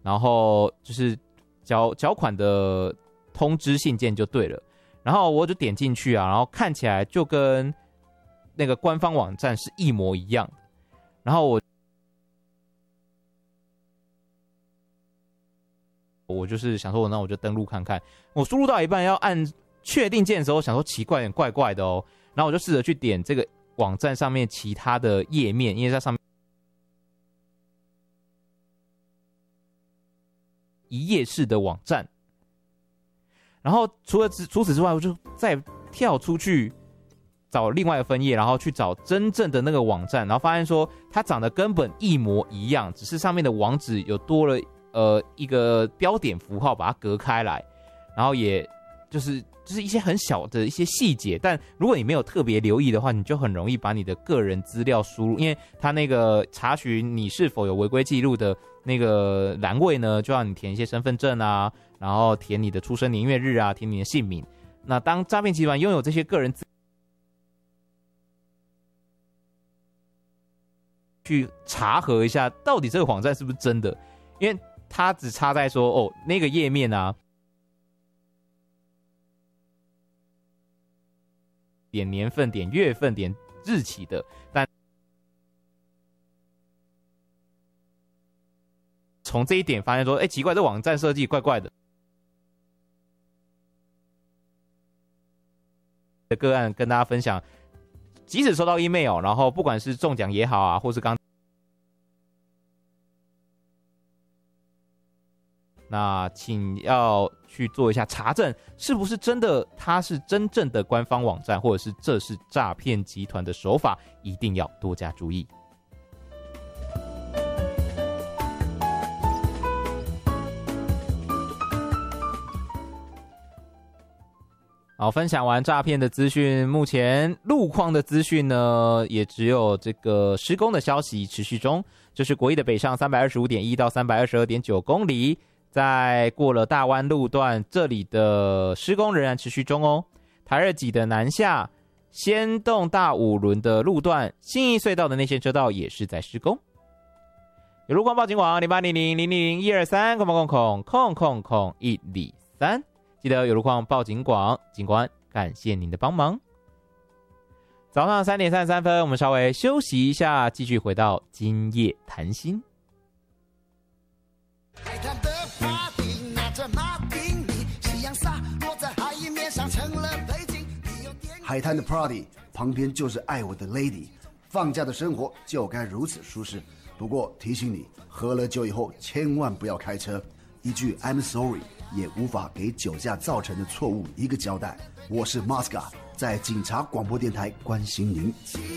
然后就是缴款的通知信件就对了。然后我就点进去啊，然后看起来就跟那个官方网站是一模一样的。然后我就是想说，那我就登录看看。我输入到一半要按确定键的时候，想说奇怪，有点怪怪的哦。然后我就试着去点这个网站上面其他的页面，因为在上面一页式的网站。然后除此之外，我就再跳出去找另外一个分页，然后去找真正的那个网站，然后发现说它长得根本一模一样，只是上面的网址有多了一个标点符号把它隔开来，然后也就是一些很小的一些细节，但如果你没有特别留意的话，你就很容易把你的个人资料输入，因为它那个查询你是否有违规记录的那个栏位呢，就让你填一些身份证啊，然后填你的出生年月日啊，填你的姓名。那当诈骗集团拥有这些个人资料去查核一下，到底这个网站是不是真的，因为它只差在说哦，那个页面啊，点年份、点月份、点日期的，但从这一点发现说，奇怪，这网站设计怪怪的。的个案跟大家分享，即使收到 email， 然后不管是中奖也好啊，或是那请要去做一下查证，是不是真的它是真正的官方网站，或者是这是诈骗集团的手法，一定要多加注意。好，分享完诈骗的资讯，目前路况的资讯呢，也只有这个施工的消息持续中，就是国一的北上 325.1 到 322.9 公里，在过了大湾路段，这里的施工仍然持续中哦。台二级的南下先动大五轮的路段，信义隧道的内线车道也是在施工。有路况报警网0800-00123-000-123，记得有路况报警广，警官感谢您的帮忙。早上3点33分，我们稍微休息一下，继续回到今夜谈心。海滩的 party 拿着马丁尼，夕阳洒落在海面上成了背景。 海滩的 party 旁边就是爱我的 lady， 放假的生活就该如此舒适。不过提醒你，喝了酒以后千万不要开车，一句 I'm sorry 也无法给酒驾造成的错误一个交代。我是 Mosca， 在警察广播电台关心您。